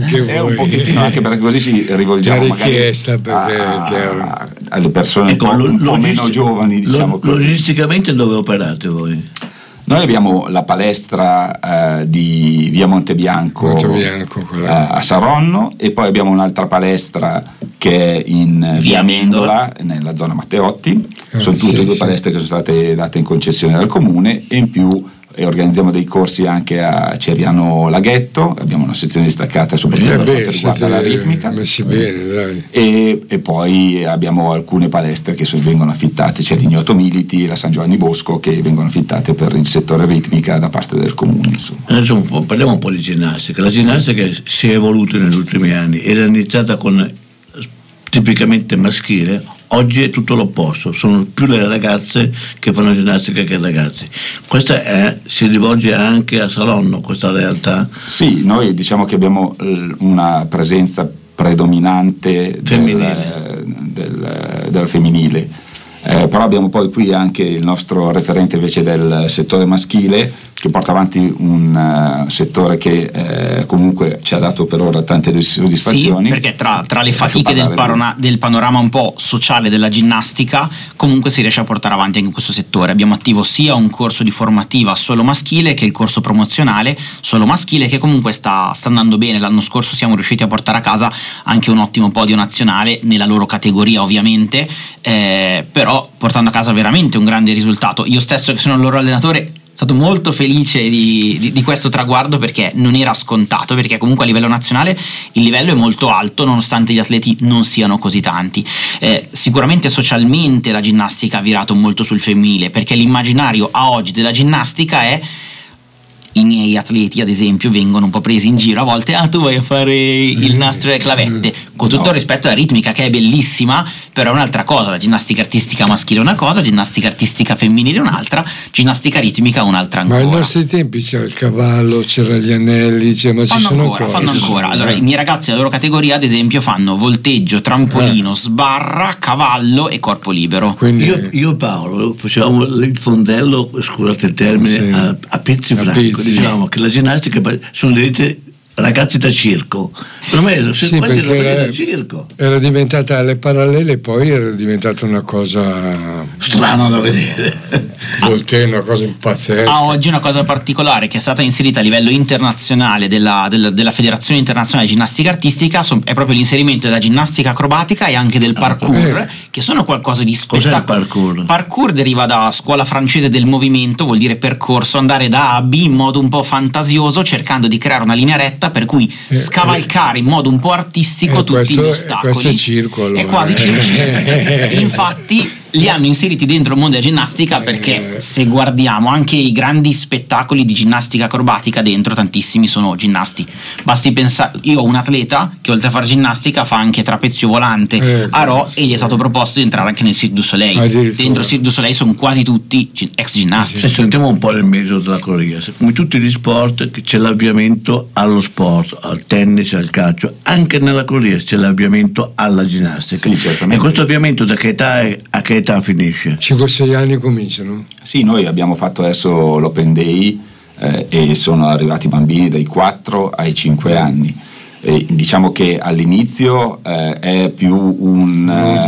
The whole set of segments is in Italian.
anche è un pochettino, anche perché così ci rivolgiamo magari alle persone un po' meno giovani, diciamo così. Logisticamente dove operate voi? Noi abbiamo la palestra di via Montebianco a Saronno, e poi abbiamo un'altra palestra che è in via Amendola, nella zona Matteotti. Sono tutte due palestre che sono state date in concessione dal comune, e in più organizziamo dei corsi anche a Ceriano Laghetto. Abbiamo una sezione distaccata soprattutto per quanto riguarda la ritmica, messi bene, dai. E poi abbiamo alcune palestre che vengono affittate, c'è l'Ignoto Militi, la San Giovanni Bosco, che vengono affittate per il settore ritmica da parte del comune, insomma. Adesso parliamo un po' di ginnastica. La ginnastica si è evoluta negli ultimi anni, era iniziata con tipicamente maschile. Oggi è tutto l'opposto, sono più le ragazze che fanno ginnastica che i ragazzi. Questa si rivolge anche a Saronno, questa realtà? Sì, noi diciamo che abbiamo una presenza predominante del femminile, però abbiamo poi qui anche il nostro referente invece del settore maschile, che porta avanti un settore che comunque ci ha dato per ora tante soddisfazioni. Sì, perché tra le fatiche del panorama un po' sociale della ginnastica, comunque si riesce a portare avanti anche in questo settore. Abbiamo attivo sia un corso di formativa solo maschile che il corso promozionale solo maschile, che comunque sta andando bene. L'anno scorso siamo riusciti a portare a casa anche un ottimo podio nazionale nella loro categoria, ovviamente, però portando a casa veramente un grande risultato. Io stesso, che sono il loro allenatore, stato molto felice di questo traguardo, perché non era scontato, perché comunque a livello nazionale il livello è molto alto nonostante gli atleti non siano così tanti. Sicuramente socialmente la ginnastica ha virato molto sul femminile, perché l'immaginario a oggi della ginnastica è: i miei atleti ad esempio vengono un po' presi in giro a volte, tu vai a fare il nastro e le clavette, con tutto il rispetto alla ritmica, che è bellissima, però è un'altra cosa. La ginnastica artistica maschile è una cosa, ginnastica artistica femminile è un'altra, ginnastica ritmica un'altra ancora. Ma ai nostri tempi c'era il cavallo, c'era gli anelli, ma fanno ancora. Allora i miei ragazzi nella loro categoria ad esempio fanno volteggio, trampolino, sbarra, cavallo e corpo libero. Quindi io e Paolo facevamo il fondello, scusate il termine, a pezzi franco. Diciamo che la ginnastica sono dette ragazzi da circo, per me quasi da circo. Era diventata alle parallele, poi era diventata una cosa strana da vedere. Volte una cosa pazzesca. A oggi una cosa particolare che è stata inserita a livello internazionale della Federazione Internazionale di Ginnastica Artistica è proprio l'inserimento della ginnastica acrobatica e anche del parkour, che sono qualcosa di spettacolare. Cos'è il parkour? Parkour deriva da scuola francese del movimento, vuol dire percorso, andare da A a B in modo un po' fantasioso, cercando di creare una linea retta per cui scavalcare in modo un po' artistico tutti gli ostacoli. Questo è circo, allora. È quasi circense. Infatti li hanno inseriti dentro il mondo della ginnastica, perché se guardiamo anche i grandi spettacoli di ginnastica acrobatica, dentro tantissimi sono ginnasti. Basti pensare, io ho un atleta che oltre a fare ginnastica fa anche trapezio volante a Rho, e gli è stato proposto di entrare anche nel Cirque du Soleil. Dentro il Cirque du Soleil sono quasi tutti ex ginnasti. Sentiamo un po' il metodo della corrida. Come tutti gli sport c'è l'avviamento allo sport, al tennis, al calcio, anche nella corrida c'è l'avviamento alla ginnastica. Sì, e questo avviamento da che età a che età finisce? 5-6 anni cominciano? Sì, noi abbiamo fatto adesso l'Open Day e sono arrivati bambini dai 4 ai 5 anni. Diciamo che all'inizio è più un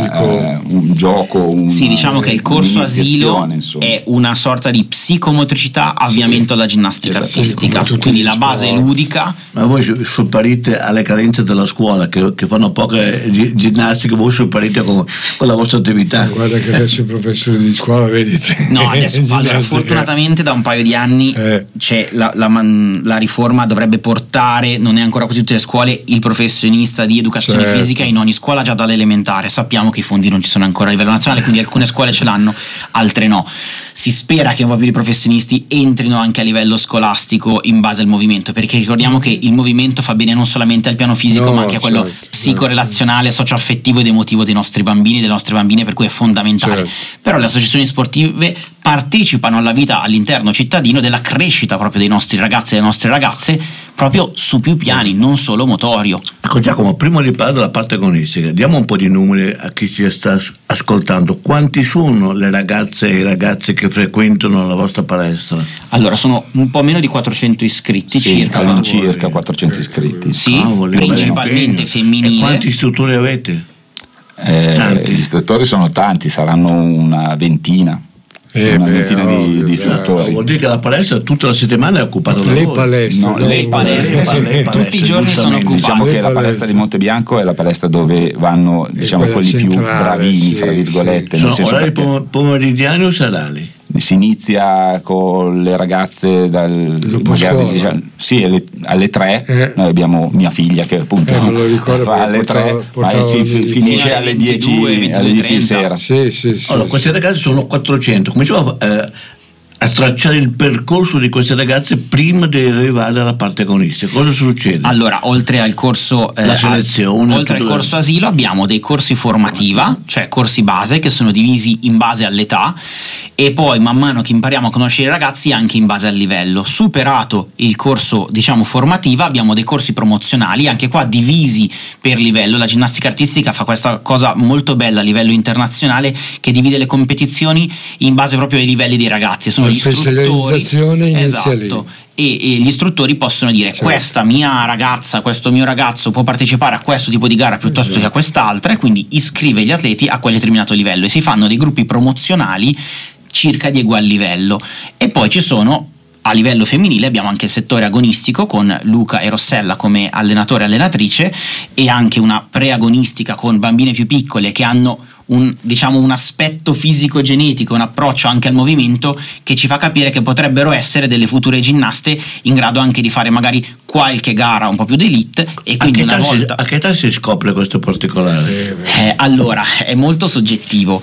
gioco, sì, diciamo che il corso asilo è una sorta di psicomotricità avviamento alla ginnastica artistica, quindi la base ludica. Ma voi supparite alle carenze della scuola che fanno poche ginnastiche, voi supparite con la vostra attività. Guarda che adesso i professori di scuola, vedete. No, adesso allora, fortunatamente da un paio di anni c'è la riforma, dovrebbe portare, non è ancora così tutte le scuole, il professionista di educazione fisica in ogni scuola già dall'elementare. Sappiamo che i fondi non ci sono ancora a livello nazionale, quindi alcune scuole ce l'hanno, altre no. Si spera che un po' più di professionisti entrino anche a livello scolastico in base al movimento, perché ricordiamo che il movimento fa bene non solamente al piano fisico, ma anche a quello psicorelazionale, socioaffettivo ed emotivo dei nostri bambini e delle nostre bambine, per cui è fondamentale. Però le associazioni sportive partecipano alla vita all'interno cittadino della crescita proprio dei nostri ragazzi e delle nostre ragazze, proprio su più piani, non solo motorio. Ecco Giacomo, prima di parlare della parte agonistica, diamo un po' di numeri a chi ci sta ascoltando. Quanti sono le ragazze e i ragazzi che frequentano la vostra palestra? Allora, sono un po' meno di 400 iscritti, circa. All'incirca 400 iscritti. Sì, principalmente femminili. E quanti istruttori avete? Gli istruttori sono tanti, saranno una ventina. Di istruttori. Vuol dire che la palestra tutta la settimana è occupata da le palestre. Tutti i giorni sono occupati. Diciamo che la palestra di Montebianco è la palestra dove vanno, diciamo, quelli più bravini, fra virgolette. Sono orari pomeridiani o serali? Si inizia con le ragazze alle 3. Noi abbiamo mia figlia che appunto fa alle 3, ma finisce alle 10 di sera. Allora, queste ragazze sono 400. Come si va a tracciare il percorso di queste ragazze prima di arrivare alla parte agonistica? Cosa succede? Allora, oltre al corso la selezione, oltre al corso asilo, abbiamo dei corsi formativa, cioè corsi base che sono divisi in base all'età, e poi man mano che impariamo a conoscere i ragazzi anche in base al livello. Superato il corso, diciamo, formativa, abbiamo dei corsi promozionali, anche qua divisi per livello. La ginnastica artistica fa questa cosa molto bella a livello internazionale, che divide le competizioni in base proprio ai livelli dei ragazzi. Sono gli specializzazione inizia esatto, e gli istruttori possono dire questa mia ragazza, questo mio ragazzo può partecipare a questo tipo di gara piuttosto che a quest'altra, e quindi iscrive gli atleti a quel determinato livello, e si fanno dei gruppi promozionali circa di ugual livello. E poi ci sono, a livello femminile, abbiamo anche il settore agonistico con Luca e Rossella come allenatore e allenatrice, e anche una preagonistica con bambine più piccole che hanno un aspetto fisico genetico, un approccio anche al movimento che ci fa capire che potrebbero essere delle future ginnaste in grado anche di fare magari qualche gara un po' più d'elite. E quindi a che età si scopre questo particolare? Allora, è molto soggettivo,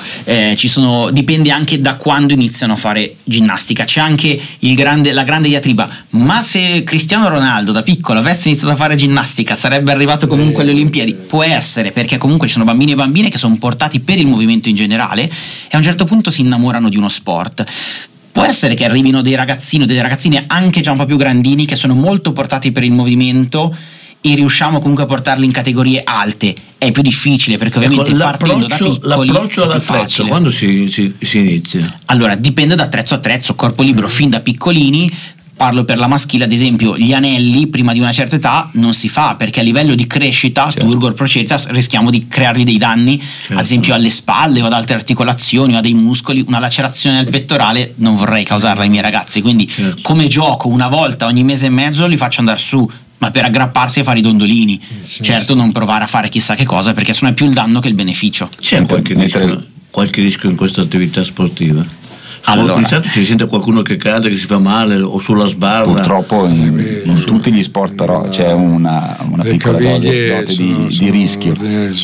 dipende anche da quando iniziano a fare ginnastica. C'è anche la grande diatriba: ma se Cristiano Ronaldo da piccolo avesse iniziato a fare ginnastica sarebbe arrivato comunque alle Olimpiadi? Può essere, perché comunque ci sono bambini e bambine che sono portati per il movimento in generale e a un certo punto si innamorano di uno sport. Può essere che arrivino dei ragazzini o delle ragazzine anche già un po' più grandini che sono molto portati per il movimento e riusciamo comunque a portarli in categorie alte. È più difficile perché ovviamente partendo da piccoli l'approccio all'attrezzo quando si inizia? Allora, dipende da attrezzo a attrezzo. Corpo libero fin da piccolini. Parlo per la maschile, ad esempio, gli anelli prima di una certa età non si fa, perché a livello di crescita, turgor proceritas, rischiamo di creargli dei danni, ad esempio alle spalle o ad altre articolazioni o a dei muscoli. Una lacerazione al pettorale non vorrei causarla ai miei ragazzi, quindi come gioco una volta ogni mese e mezzo li faccio andare su, ma per aggrapparsi e fare i dondolini. Certo, non provare a fare chissà che cosa, perché sennò è più il danno che il beneficio. C'è qualche rischio in questa attività sportiva? Allora, si sente qualcuno che cade, che si fa male o sulla sbarra? Purtroppo in tutti gli sport però c'è una piccola dose di rischio,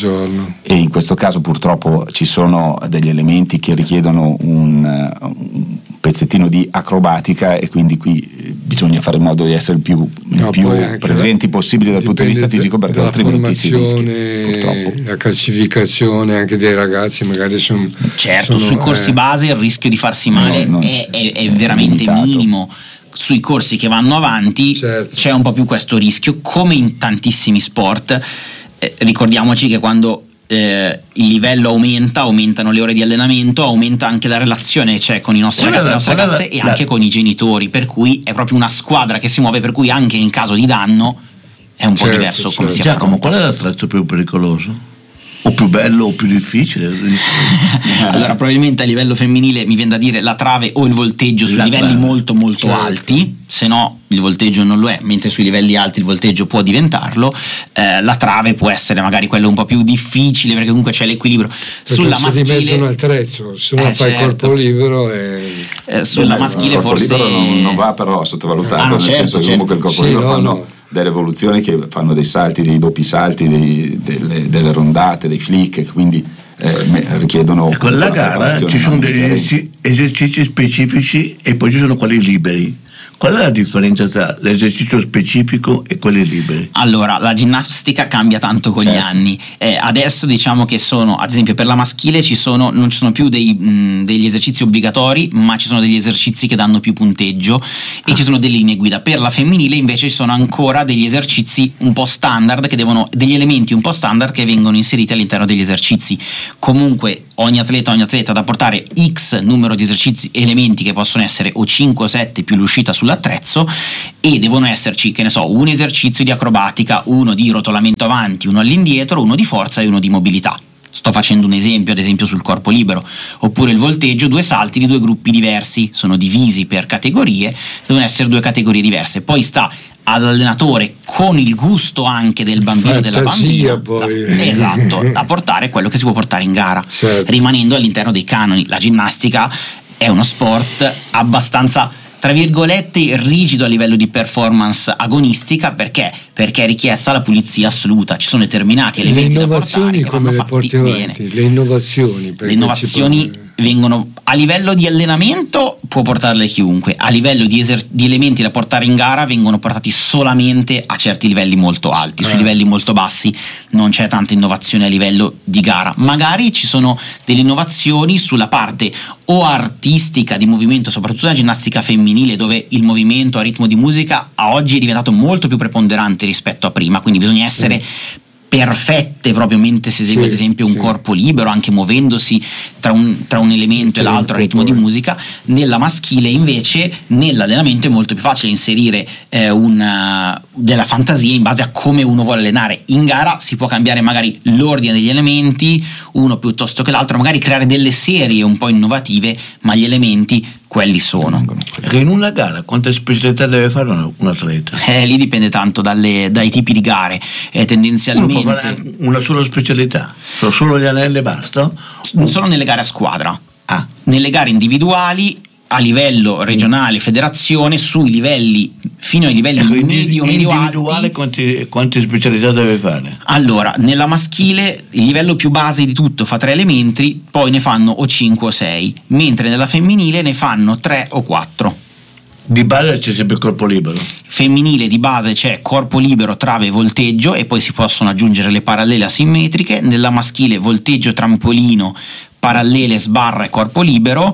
e in questo caso purtroppo ci sono degli elementi che richiedono un pezzettino di acrobatica, e quindi qui bisogna fare in modo di essere il più presenti possibile dal punto di vista fisico, perché altrimenti si rischia purtroppo. La classificazione anche dei ragazzi magari sono sui corsi base il rischio di farsi male è veramente limitato. Sui corsi che vanno avanti c'è un po' più questo rischio, come in tantissimi sport. Ricordiamoci che quando il livello aumentano le ore di allenamento, aumenta anche la relazione che c'è con i nostri ragazzi e le nostre ragazze e anche con i genitori, per cui è proprio una squadra che si muove, per cui anche in caso di danno è un po' diverso come si affronta. Giacomo, qual è l'attrezzo più pericoloso? O più bello o più difficile? Allora, probabilmente a livello femminile mi viene da dire la trave o il volteggio sui livelli molto molto alti, se no il volteggio non lo è, mentre sui livelli alti il volteggio può diventarlo. La trave può essere magari quello un po' più difficile, perché comunque c'è l'equilibrio. Sulla maschile di mezzo un attrezzo, se uno fa il corpo libero sulla maschile forse non va però sottovalutato, nel senso che comunque il corpo libero fanno delle evoluzioni che fanno dei salti, dei doppi salti, delle rondate, dei flick, quindi richiedono con la gara ci sono degli esercizi specifici e poi ci sono quelli liberi. Qual è la differenza tra l'esercicio specifico e quelli liberi? Allora, la ginnastica cambia tanto con gli anni. Adesso diciamo che sono, ad esempio per la maschile non ci sono più degli esercizi obbligatori, ma ci sono degli esercizi che danno più punteggio e ci sono delle linee guida. Per la femminile invece ci sono ancora degli esercizi un po' standard, degli elementi un po' standard che vengono inseriti all'interno degli esercizi. Comunque ogni atleta da portare X numero di esercizi, elementi che possono essere o 5 o 7 più l'uscita sull'attrezzo, e devono esserci, che ne so, un esercizio di acrobatica, uno di rotolamento avanti, uno all'indietro, uno di forza e uno di mobilità. Sto facendo un esempio, ad esempio sul corpo libero. Oppure il volteggio, 2 salti di 2 gruppi diversi, sono divisi per categorie, devono essere 2 categorie diverse. Poi sta all'allenatore, con il gusto anche del bambino, della bambina, esatto, da portare quello che si può portare in gara, certo, rimanendo all'interno dei canoni. La ginnastica è uno sport abbastanza, tra virgolette, rigido a livello di performance agonistica, perché è richiesta la pulizia assoluta, ci sono determinati elementi da portare. Come le porti avanti? Le innovazioni vengono a livello di allenamento, può portarle chiunque, a livello di elementi da portare in gara vengono portati solamente a certi livelli molto alti, sui livelli molto bassi non c'è tanta innovazione a livello di gara. Magari ci sono delle innovazioni sulla parte o artistica di movimento, soprattutto la ginnastica femminile, dove il movimento a ritmo di musica a oggi è diventato molto più preponderante rispetto a prima, quindi bisogna essere perfette proprio mentre si esegue ad esempio un corpo libero, anche muovendosi tra un elemento e l'altro a ritmo di musica. Nella maschile invece nell'allenamento è molto più facile inserire della fantasia in base a come uno vuole allenare. In gara si può cambiare magari l'ordine degli elementi, uno piuttosto che l'altro, magari creare delle serie un po' innovative, ma gli elementi quelli sono. In una gara quante specialità deve fare un atleta? Lì dipende tanto dai tipi di gare, tendenzialmente uno può fare una sola specialità, solo gli anelli e basta? Solo nelle gare a squadra. Nelle gare individuali a livello regionale, federazione, sui livelli fino ai livelli medio individuale alti. Quante specialità deve fare? Allora, nella maschile il livello più base di tutto fa 3 elementi, poi ne fanno o 5 o 6, mentre nella femminile ne fanno 3 o 4. Di base c'è sempre il corpo libero. Femminile di base c'è corpo libero, trave e volteggio, e poi si possono aggiungere le parallele asimmetriche. Nella maschile volteggio, trampolino, parallele, sbarra e corpo libero.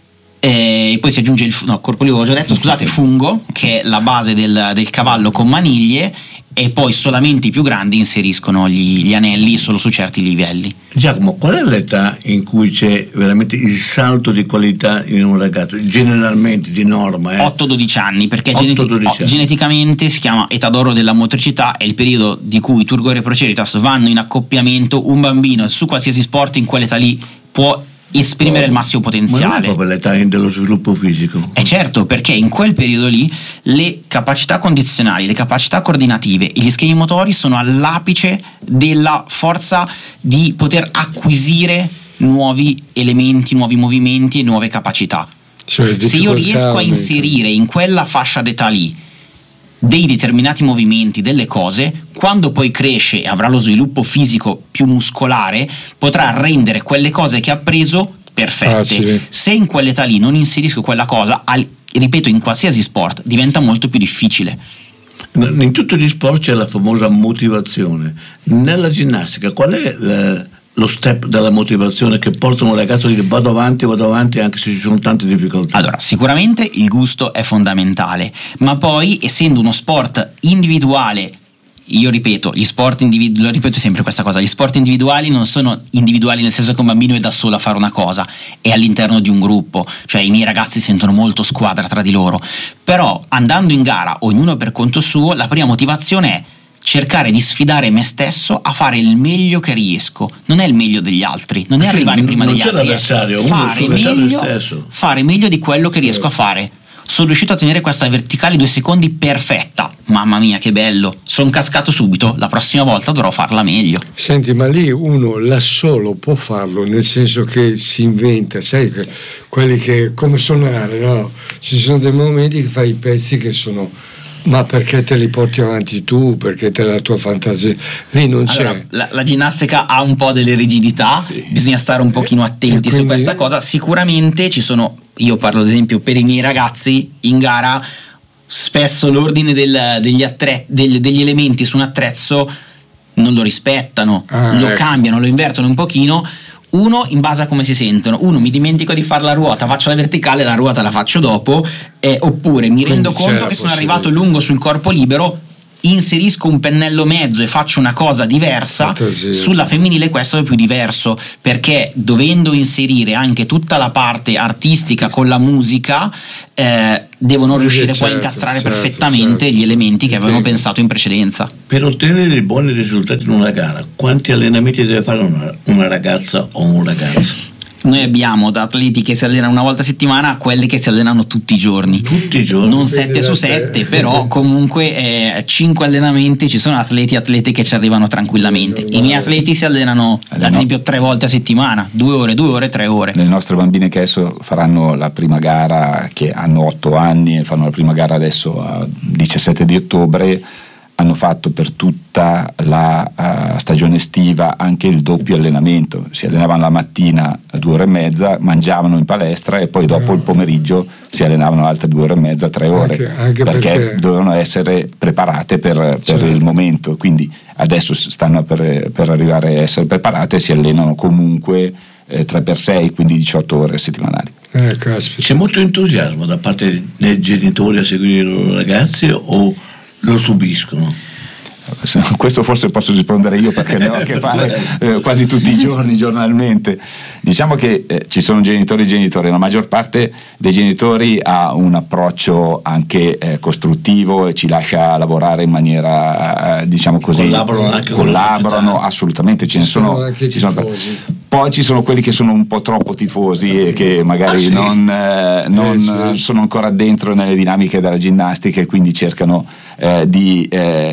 E poi si aggiunge corpo libero, ho già detto, scusate, fungo, che è la base del cavallo con maniglie, e poi solamente i più grandi inseriscono gli anelli solo su certi livelli. Giacomo, qual è l'età in cui c'è veramente il salto di qualità in un ragazzo? Generalmente, di norma 8-12 anni, perché geneticamente si chiama età d'oro della motricità, è il periodo di cui Turgor e Proceritas vanno in accoppiamento. Un bambino su qualsiasi sport in quell'età lì può esprimere il massimo potenziale. Ma non è proprio l'età dello sviluppo fisico? Certo, perché in quel periodo lì le capacità condizionali, le capacità coordinative e gli schemi motori sono all'apice della forza di poter acquisire nuovi elementi, nuovi movimenti e nuove capacità. Se io riesco a inserire in quella fascia d'età lì dei determinati movimenti, delle cose, quando poi cresce e avrà lo sviluppo fisico più muscolare, potrà rendere quelle cose che ha preso perfette. Se in quell'età lì non inserisco quella cosa, ripeto, in qualsiasi sport diventa molto più difficile. In tutti gli sport c'è la famosa motivazione. Nella ginnastica qual è lo step della motivazione che porta un ragazzo a dire vado avanti anche se ci sono tante difficoltà? Allora, sicuramente il gusto è fondamentale, ma poi, essendo uno sport individuale, io ripeto, lo ripeto sempre questa cosa, gli sport individuali non sono individuali nel senso che un bambino è da solo a fare una cosa, è all'interno di un gruppo, cioè i miei ragazzi sentono molto squadra tra di loro, però andando in gara ognuno per conto suo, la prima motivazione è cercare di sfidare me stesso a fare il meglio che riesco, non è il meglio degli altri, non è arrivare prima degli altri, è fare meglio di quello che riesco a fare. Sono riuscito a tenere questa verticale 2 secondi perfetta, mamma mia che bello, sono cascato subito, la prossima volta dovrò farla meglio. Senti, ma lì uno da solo può farlo, nel senso che si inventa, sai, quelli che come suonare, no? Ci sono dei momenti che fai i pezzi che sono, ma perché te li porti avanti tu, perché te la tua fantasia, lì non c'è. La ginnastica ha un po' delle rigidità, bisogna stare un pochino attenti su questa cosa. Sicuramente ci sono, io parlo ad esempio per i miei ragazzi in gara, spesso l'ordine degli elementi su un attrezzo non lo rispettano, lo cambiano, lo invertono un pochino. Uno, in base a come si sentono. Uno, mi dimentico di fare la ruota, faccio la verticale, la ruota la faccio dopo. Oppure mi rendo conto che sono arrivato lungo sul corpo libero, inserisco un pennello mezzo e faccio una cosa diversa. Sulla femminile questo è più diverso, perché dovendo inserire anche tutta la parte artistica con la musica, devono riuscire poi a incastrare perfettamente gli elementi che avevano pensato in precedenza. Per ottenere dei buoni risultati in una gara, quanti allenamenti deve fare una ragazza o un ragazzo? Noi abbiamo da atleti che si allenano una volta a settimana a quelli che si allenano tutti i giorni. Tutti i giorni? Non 7 su 7, però comunque 5 allenamenti. Ci sono atlete che ci arrivano tranquillamente. I miei atleti si allenano ad esempio 3 volte a settimana, 2 ore, 3 ore. Le nostre bambine che adesso faranno la prima gara, che hanno 8 anni e fanno la prima gara adesso a 17 di ottobre, hanno fatto per tutta la stagione estiva anche il doppio allenamento. Si allenavano la mattina 2 ore e mezza, mangiavano in palestra e poi dopo il pomeriggio si allenavano altre 2 ore e mezza, 3 ore, anche perché dovevano essere preparate per il momento. Quindi adesso stanno per arrivare a essere preparate e si allenano comunque 3x6, quindi 18 ore settimanali. C'è molto entusiasmo da parte dei genitori a seguire i loro ragazzi o lo subiscono? Questo forse posso rispondere io, perché ne ho a che fare quasi tutti i giorni, giornalmente. Diciamo che ci sono genitori e genitori. La maggior parte dei genitori ha un approccio anche costruttivo e ci lascia lavorare in maniera diciamo così, collaborano assolutamente. Ci sono poi ci sono quelli che sono un po' troppo tifosi e che magari non sono ancora dentro nelle dinamiche della ginnastica e quindi cercano di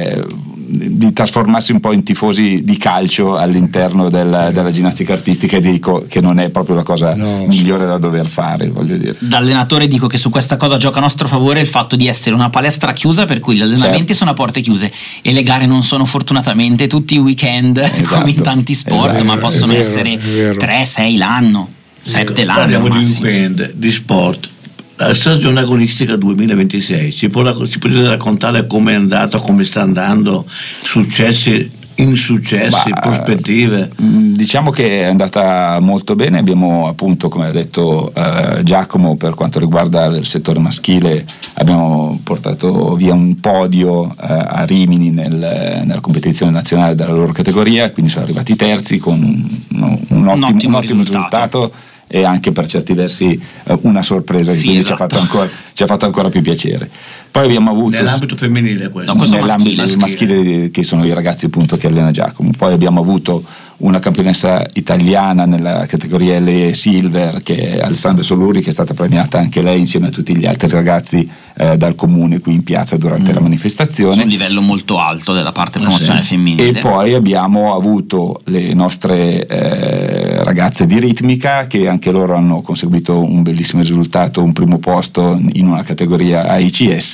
trasformarsi un po' in tifosi di calcio all'interno della ginnastica artistica, e dico che non è proprio la cosa migliore da dover fare, voglio dire. Da allenatore dico che su questa cosa gioca a nostro favore il fatto di essere una palestra chiusa, per cui gli allenamenti sono a porte chiuse e le gare non sono fortunatamente tutti i weekend come in tanti sport, ma possono essere 3-6 l'anno, 7 l'anno. Parliamo di weekend, di sport. La stagione agonistica 2026 si può raccontare come è andata, come sta andando, successi, insuccessi, prospettive? Diciamo che è andata molto bene. Abbiamo appunto, come ha detto Giacomo, per quanto riguarda il settore maschile abbiamo portato via un podio a Rimini nella competizione nazionale della loro categoria, quindi sono arrivati terzi con un ottimo risultato. E anche per certi versi una sorpresa, quindi esatto. ci ha fatto ancora più piacere. Poi abbiamo avuto nell'ambito femminile questo nell'ambito maschile, che sono i ragazzi appunto che allena Giacomo. Poi abbiamo avuto una campionessa italiana nella categoria LE Silver, che è Alessandra Soluri, che è stata premiata anche lei insieme a tutti gli altri ragazzi dal comune qui in piazza durante la manifestazione. Su un livello molto alto della parte promozionale femminile. E poi abbiamo avuto le nostre ragazze di ritmica, che anche loro hanno conseguito un bellissimo risultato, un primo posto in una categoria AICS.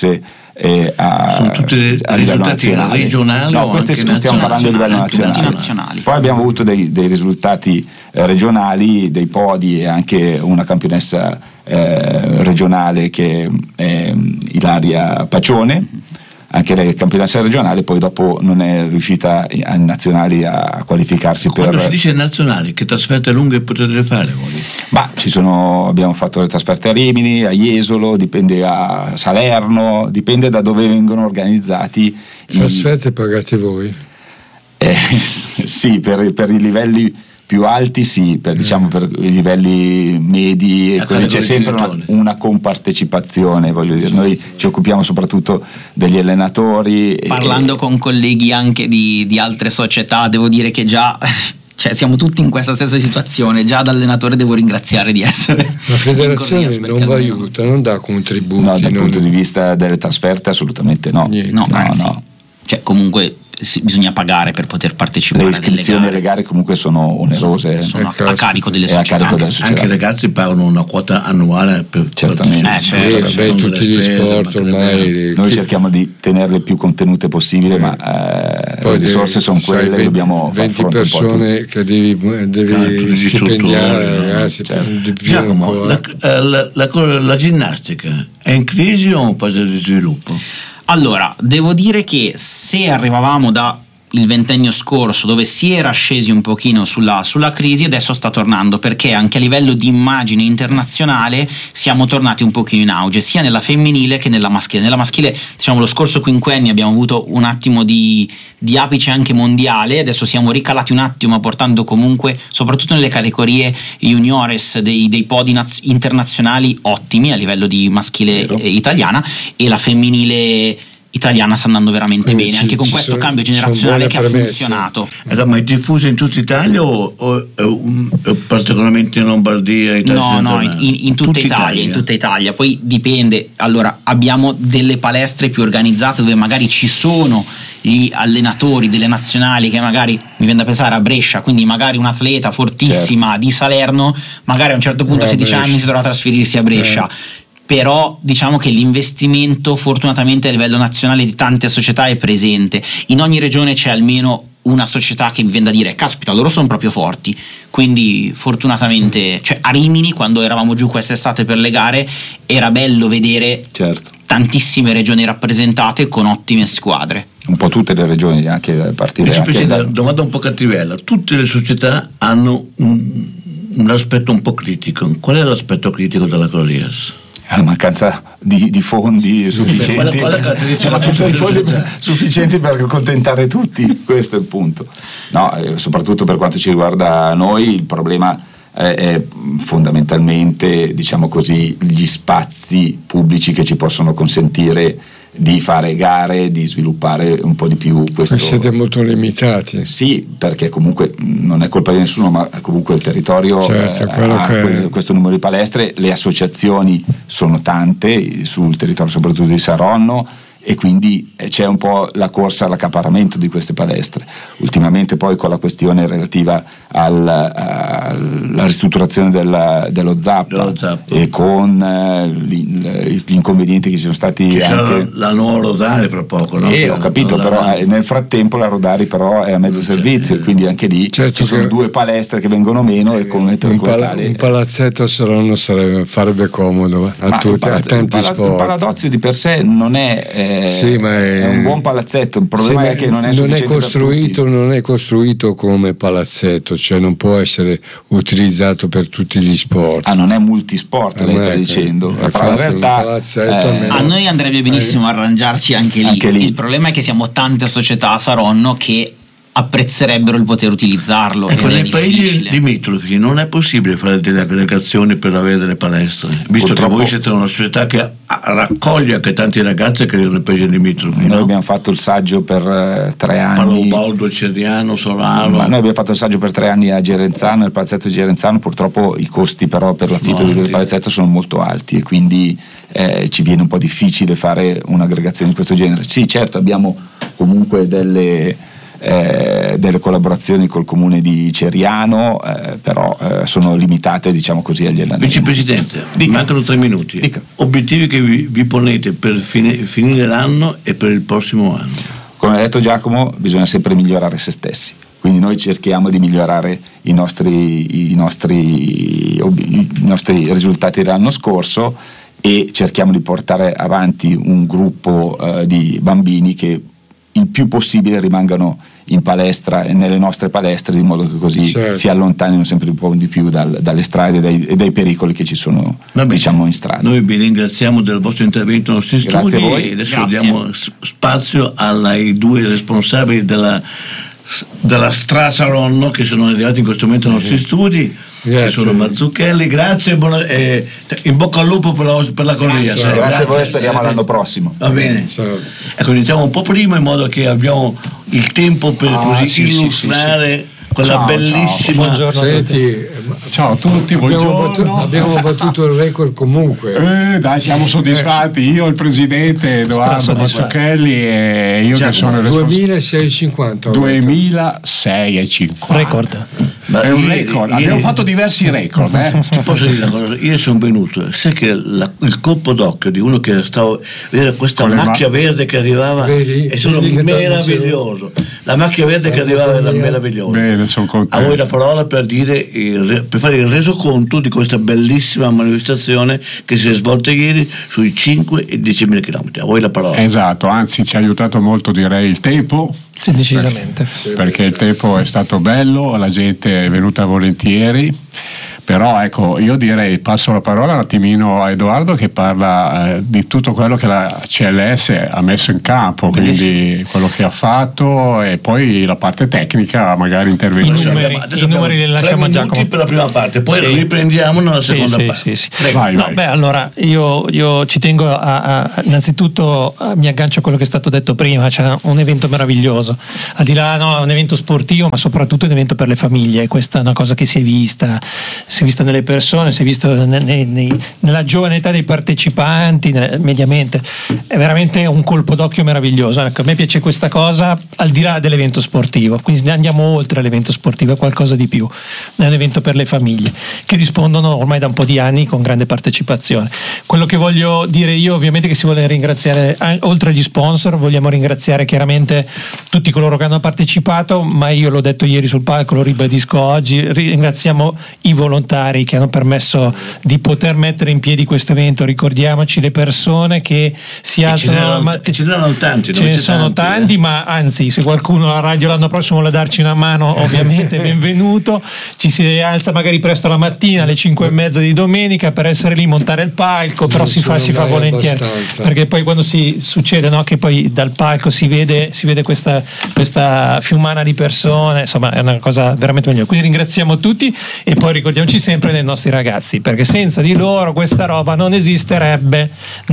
Sono tutti risultati regionali? No, questi stiamo parlando a livello nazionale. Poi abbiamo avuto dei risultati regionali, dei podi e anche una campionessa regionale che è Ilaria Pacione, anche lei campionessa regionale. Poi dopo non è riuscita ai nazionali a qualificarsi. Quando si dice nazionali, che trasferte lunghe potete fare voi? Abbiamo fatto le trasferte a Rimini, a Jesolo, dipende, a Salerno, dipende da dove vengono organizzati. Trasferte pagate voi? Sì, per i livelli più alti sì, per i livelli medi così c'è sempre una compartecipazione, voglio dire. Noi ci occupiamo soprattutto degli allenatori. Parlando con colleghi anche di altre società, devo dire che già siamo tutti in questa stessa situazione. Già da allenatore devo ringraziare di essere. La federazione non vi aiuta, non dà contributi. No, dal punto di vista delle trasferte assolutamente no. Anzi. Cioè, comunque bisogna pagare per poter partecipare. Le iscrizioni alle gare comunque sono onerose, sono a carico delle società. Anche i ragazzi pagano una quota annuale per certamente. Tutti gli sport ormai noi cerchiamo di tenerle più contenute possibile, ma le risorse sono quelle, dobbiamo 20 persone che devi stipendiare, ragazzi. Giacomo, la ginnastica è in crisi o un paese di sviluppo? Allora, devo dire che se arrivavamo da il ventennio scorso, dove si era scesi un pochino sulla crisi, adesso sta tornando, perché anche a livello di immagine internazionale siamo tornati un pochino in auge, sia nella femminile che nella maschile. Nella maschile, diciamo, lo scorso quinquennio abbiamo avuto un attimo di apice anche mondiale, adesso siamo ricalati un attimo, portando comunque, soprattutto nelle categorie juniores, dei podi internazionali ottimi a livello di maschile italiana, e la femminile italiana sta andando veramente bene, anche con questo cambio generazionale che ha funzionato. Ma è diffuso in tutta Italia o particolarmente in Lombardia? No, in tutta Italia, in tutta Italia. Poi dipende. Allora, abbiamo delle palestre più organizzate dove magari ci sono gli allenatori delle nazionali, che magari mi viene da pensare a Brescia, quindi magari un'atleta fortissima di Salerno magari a un certo punto a 16 anni si dovrà trasferirsi a Brescia. Però diciamo che l'investimento fortunatamente a livello nazionale di tante società è presente. In ogni regione c'è almeno una società che mi viene da dire caspita, loro sono proprio forti, quindi fortunatamente, cioè a Rimini quando eravamo giù quest'estate per le gare era bello vedere tantissime regioni rappresentate con ottime squadre. Un po' tutte le regioni, anche a partire da domanda un po' cattivella. Tutte le società hanno un aspetto un po' critico. Qual è l'aspetto critico della Clorias? La mancanza di fondi sufficienti, sufficienti per accontentare tutti, questo è il punto. No, soprattutto per quanto ci riguarda noi, il problema è fondamentalmente, diciamo così, gli spazi pubblici che ci possono consentire di fare gare, di sviluppare un po' di più questo. Siete molto limitati. Sì, perché comunque non è colpa di nessuno, ma comunque il territorio ha questo numero di palestre, le associazioni sono tante sul territorio soprattutto di Saronno, e quindi c'è un po' la corsa all'accaparramento di queste palestre. Ultimamente poi con la questione relativa alla ristrutturazione dello Zappa e con gli inconvenienti che ci sono stati anche la nuova Rodari fra poco, no? Ho capito, però nel frattempo la Rodari però è a mezzo servizio, e quindi anche lì ci sono due palestre che vengono meno, e come un palazzetto a Saronno farebbe comodo a tanti sport. Il Paladozio di per sé non è ma è un buon palazzetto, il problema è che non è sufficiente non è costruito come palazzetto, cioè non può essere utilizzato per tutti gli sport. Non è multisport, lei sta dicendo. Però in realtà a noi andrebbe benissimo arrangiarci anche lì. Il problema è che siamo tante società a Saronno che apprezzerebbero il poter utilizzarlo. Nei paesi limitrofi non è possibile fare delle aggregazioni per avere delle palestre, visto che voi siete una società che raccoglie anche tanti ragazzi che vivono nei paesi limitrofi. Noi abbiamo fatto il saggio per 3 anni. Baldo, Ceriano, Solano. Noi abbiamo fatto il saggio per 3 anni a Gerenzano, nel palazzetto di Gerenzano. Purtroppo i costi però per l'affitto del palazzetto sono molto alti, e quindi ci viene un po' difficile fare un'aggregazione di questo genere. Sì, certo, abbiamo comunque delle collaborazioni col comune di Ceriano, però sono limitate, diciamo così, agli allenamenti. Vicepresidente, mancano 3 minuti. Dica. Obiettivi che vi ponete per finire l'anno e per il prossimo anno? Come ha detto Giacomo, bisogna sempre migliorare se stessi, quindi noi cerchiamo di migliorare i nostri risultati dell'anno scorso, e cerchiamo di portare avanti un gruppo di bambini che il più possibile rimangano in palestra e nelle nostre palestre, di modo che così si allontanino sempre un po' di più dalle strade e dai pericoli che ci sono, diciamo, in strada. Noi vi ringraziamo del vostro intervento nei nostri studi, a voi. E adesso diamo spazio ai 2 responsabili della Stra Saronno che sono arrivati in questo momento ai nostri studi. Che sono Mazzucchelli, grazie, in bocca al lupo per la Clorias. Grazie a voi, speriamo l'anno prossimo. Va bene. Ecco, iniziamo un po' prima in modo che abbiamo il tempo per illustrare quella bellissima. Ciao a tutti, buongiorno. Abbiamo battuto il record comunque. Dai, siamo soddisfatti. Io, il presidente Edoardo Mazzucchelli e io che sono il responsabile. 2650. 2650. Record. È un record. Abbiamo fatto diversi record. Ti posso dire una cosa? Io sono venuto, sai che il colpo d'occhio di uno che stava vedere questa macchia verde che arrivava è stato meraviglioso. La macchia verde che arrivava era meravigliosa. Bene, sono contento. A voi la parola per fare il resoconto di questa bellissima manifestazione che si è svolta ieri sui 5 e 10.000 chilometri. A voi la parola. Esatto, anzi ci ha aiutato molto, direi, il tempo. Sì, decisamente. Perché il tempo è stato bello, la gente è venuta volentieri. Però ecco, io direi, passo la parola un attimino a Edoardo che parla di tutto quello che la CLS ha messo in campo, quindi quello che ha fatto e poi la parte tecnica magari intervenire. I numeri li lasciamo a Giacomo per la prima parte, poi riprendiamo nella seconda parte. Sì. Vai. Beh, allora io ci tengo innanzitutto mi aggancio a quello che è stato detto prima, c'è un evento meraviglioso, al di là un evento sportivo, ma soprattutto un evento per le famiglie. Questa è una cosa che si è vista nelle persone, si è visto nella giovane età dei partecipanti, mediamente. È veramente un colpo d'occhio meraviglioso. Ecco, a me piace questa cosa al di là dell'evento sportivo, quindi andiamo oltre l'evento sportivo, è qualcosa di più, è un evento per le famiglie che rispondono ormai da un po' di anni con grande partecipazione. Quello che voglio dire io ovviamente è che si vuole ringraziare, oltre agli sponsor, vogliamo ringraziare chiaramente tutti coloro che hanno partecipato, ma io l'ho detto ieri sul palco, lo ribadisco oggi, ringraziamo i volontari che hanno permesso di poter mettere in piedi questo evento. Ricordiamoci le persone che si alzano ce ne sono tanti, ce ne sono tanti, ma anzi, se qualcuno alla radio l'anno prossimo vuole darci una mano, ovviamente benvenuto. Ci si alza magari presto la mattina alle 5:30 di domenica per essere lì, montare il palco, però si fa volentieri, perché poi quando succede, no, che poi dal palco si vede questa fiumana di persone, insomma è una cosa veramente migliore. Quindi ringraziamo tutti e poi ricordiamoci sempre dei nostri ragazzi, perché senza di loro questa roba non esisterebbe.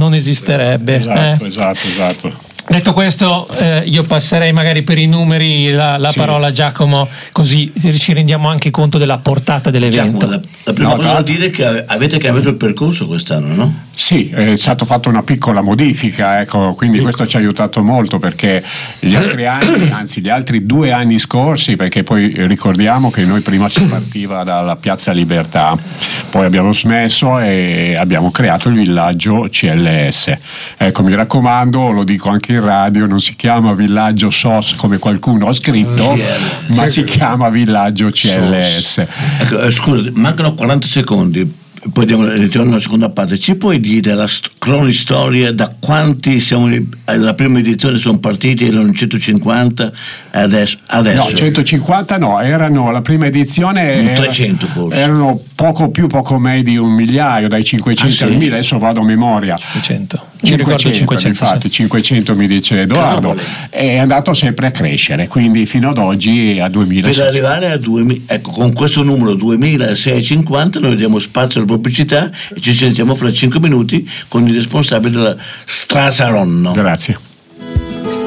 Esatto. Detto questo, io passerei magari per i numeri la parola a Giacomo, così ci rendiamo anche conto della portata dell'evento. Giacomo, la prima cosa da dire è che avete cambiato il percorso quest'anno, no? Sì, è stato fatto una piccola modifica, ecco, quindi questo ci ha aiutato molto, perché gli altri anni, anzi gli altri 2 anni scorsi, perché poi ricordiamo che noi prima si partiva dalla Piazza Libertà, poi abbiamo smesso e abbiamo creato il villaggio CLS. Ecco, mi raccomando, lo dico anche in radio, non si chiama villaggio SOS come qualcuno ha scritto, ma si chiama villaggio CLS. Ecco, scusa, mancano 40 secondi. Poi iniziamo la seconda parte. Ci puoi dire la cronistoria da quanti siamo alla prima edizione sono partiti? Erano 150 adesso? No, 150 no, erano la prima edizione 300 forse. Erano poco meno di 1 migliaio, dai 500 al 1000, adesso vado a memoria. 500 infatti, 500 mi dice Edoardo, è andato sempre a crescere, quindi fino ad oggi a 2000. Per arrivare a 2000, ecco, con questo numero 2650 noi diamo spazio alla pubblicità e ci sentiamo fra 5 minuti con il responsabile della Saronno. Grazie.